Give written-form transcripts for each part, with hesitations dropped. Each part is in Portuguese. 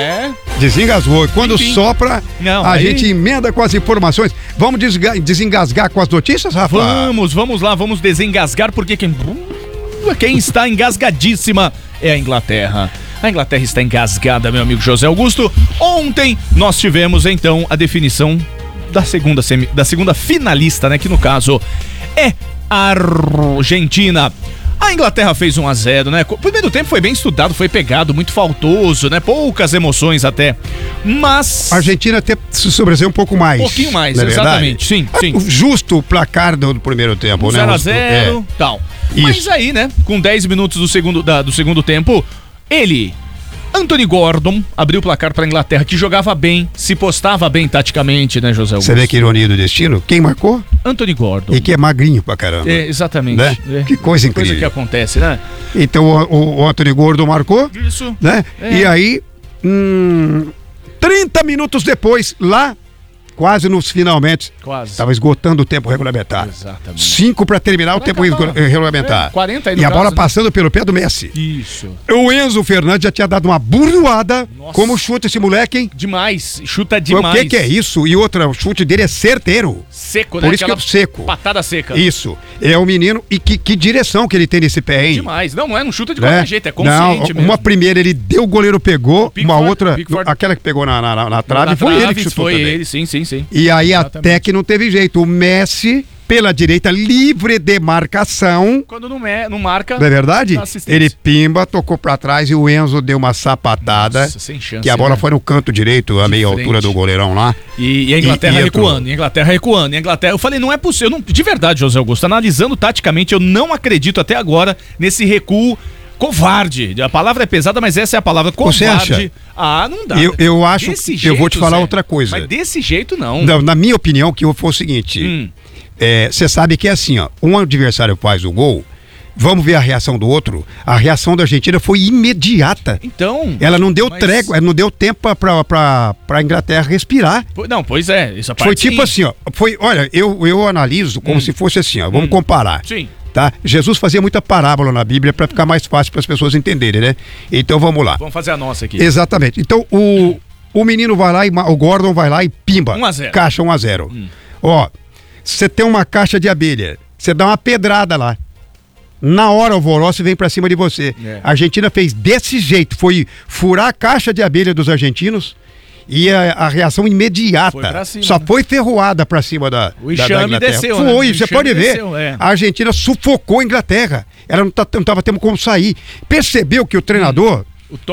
Desengasgou. E quando sopra, a aí... gente emenda com as informações. Vamos desengasgar com as notícias, Rafa? Vamos lá, vamos desengasgar, porque quem está engasgadíssima é a Inglaterra. A Inglaterra está engasgada, meu amigo José Augusto. Ontem nós tivemos, então, a definição da segunda finalista, né? Que no caso é a Argentina. A Inglaterra fez 1-0, né? O primeiro tempo foi bem estudado, foi pegado, muito faltoso, né? Poucas emoções até. Mas... A Argentina até se sobressaiu um pouco mais. Um pouquinho mais, exatamente. Sim. Justo o placar do primeiro tempo, né? 0-0, tal. Isso. Mas aí, né? Com 10 minutos do segundo tempo, Anthony Gordon abriu o placar para a Inglaterra, que jogava bem, se postava bem taticamente, né, José Augusto? Você vê que ironia do destino? Quem marcou? Anthony Gordon. E que é magrinho pra caramba. Exatamente. Né? Que coisa incrível. Coisa que acontece, né? Então o Anthony Gordon marcou. Isso. Né? E aí, 30 minutos depois, lá, quase nos finalmente, estava esgotando o tempo regulamentar. Exatamente. 5 para terminar o tempo regulamentar. 40 aí no e a caso, bola né? passando pelo pé do Messi. Isso. O Enzo Fernandes já tinha dado uma burroada. Como chuta esse moleque, hein? Demais. Chuta demais. O que é isso? E outra, o chute dele é certeiro. Seco, né? Por isso que é seco. Patada seca. Isso. É o menino. E que direção que ele tem nesse pé, hein? Demais. Não é, não chuta de qualquer jeito, é consciente mesmo. Uma primeira ele deu, o goleiro pegou. Uma outra, aquela que pegou na trave, foi ele que chutou também. Foi ele, sim. E aí até que não teve jeito. O Messi, pela direita, livre de marcação. Quando não marca... Não é verdade? Ele pimba, tocou pra trás e o Enzo deu uma sapatada. Nossa, sem chance, que a bola foi no canto direito, a meia altura do goleirão lá. E a Inglaterra recuando. E a Inglaterra recuando. E a Inglaterra... Eu falei, não é possível. De verdade, José Augusto, analisando taticamente, eu não acredito até agora nesse recuo covarde. A palavra é pesada, mas essa é a palavra, covarde. Você acha? Não dá. Eu acho que eu vou te falar outra coisa. Mas desse jeito não. Na minha opinião, que foi o seguinte, você sabe que é assim, ó, um adversário faz o gol, vamos ver a reação do outro. A reação da Argentina foi imediata. Então... Ela não deu trégua, ela não deu tempo pra Inglaterra respirar. Não, pois é. Essa parte foi tipo assim, ó, olha, eu analiso como se fosse assim, ó, vamos comparar. Sim. Tá? Jesus fazia muita parábola na Bíblia para ficar mais fácil para as pessoas entenderem, né? Então vamos lá. Vamos fazer a nossa aqui. Exatamente. Então o menino vai lá, o Gordon vai lá e pimba. 1-0. Caixa 1-0. Ó, você tem uma caixa de abelha, você dá uma pedrada lá. Na hora o alvoroço vem para cima de você. A Argentina fez desse jeito, foi furar a caixa de abelha dos argentinos. E a reação imediata. Foi pra cima, só foi ferroada pra cima da Inglaterra. Desceu, foi, né? Você pode ver. A Argentina sufocou a Inglaterra. Ela não estava tendo como sair. Percebeu que o treinador,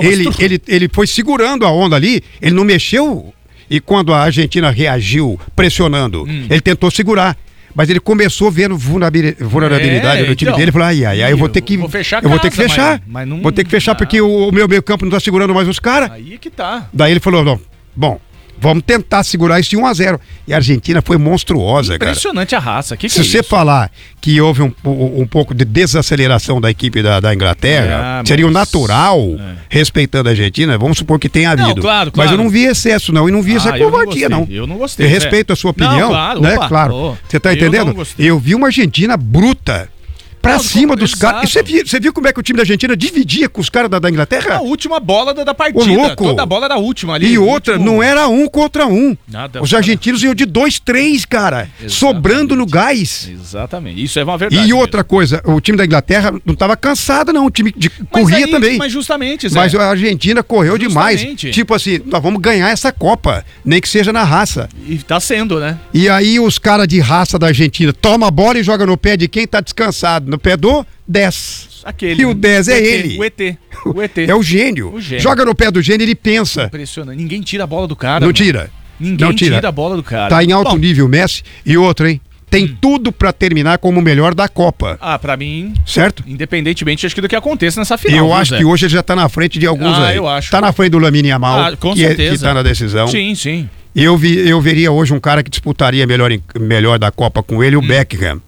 ele foi segurando a onda ali, ele não mexeu. E quando a Argentina reagiu, pressionando, ele tentou segurar. Mas ele começou vendo vulnerabilidade do time dele e falou, eu vou ter que fechar. Vou ter que fechar porque o meu meio campo não tá segurando mais os caras. Aí é que tá. Daí ele falou, não, bom, vamos tentar segurar isso em 1-0. E a Argentina foi monstruosa, Impressionante a raça. Se você falar que houve um pouco de desaceleração da equipe da Inglaterra, seria o natural, respeitando a Argentina, vamos supor que tenha havido. Não, claro. Mas eu não vi excesso, não. E não vi essa covardia, não. Eu não gostei. Eu respeito a sua opinião, né? Claro. Você tá entendendo? Eu vi uma Argentina bruta. Pra cima dos caras. E você viu como é que o time da Argentina dividia com os caras da Inglaterra? A última bola da partida. Louco. Toda a bola era a última ali. E outra, não era 1 contra 1. Nada. Os argentinos iam de 2-3, cara. Exatamente. Sobrando no gás. Exatamente. Isso é uma verdade. E outra coisa, o time da Inglaterra não estava cansado, não. O time corria também. Mas justamente, Zé. Mas a Argentina correu demais. Tipo assim, nós vamos ganhar essa Copa. Nem que seja na raça. E tá sendo, né? E aí os caras de raça da Argentina toma a bola e joga no pé de quem tá descansado. No pé do 10. Aquele. E o 10 é ele. O ET. É o gênio. Joga no pé do gênio e ele pensa. Impressionante. Ninguém tira a bola do cara. Não tira. Ninguém tira a bola do cara. Tá em alto nível o Messi. E outro, hein? Tem tudo pra terminar como o melhor da Copa. Pra mim... Certo? Independentemente, acho que do que aconteça nessa final. Eu acho que hoje ele já tá na frente de alguns aí. Eu acho. Tá na frente do Lamine Yamal, com certeza. Que tá na decisão. Sim. Eu veria hoje um cara que disputaria melhor da Copa com ele, o Beckham.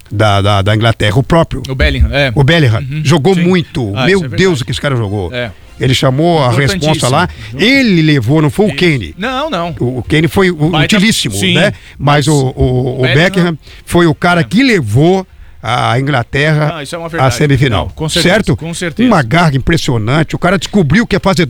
Da Inglaterra, o próprio. O Bellingham, O Bellingham. Jogou muito. Meu Deus, o que esse cara jogou. Ele chamou a responsa lá. Ele levou, não foi o Kane. Não. O Kane foi utilíssimo, né? Mas o Beckham foi o cara que levou a Inglaterra à semifinal. Com certeza, certo? Com certeza. Uma garra impressionante. O cara descobriu que é fazer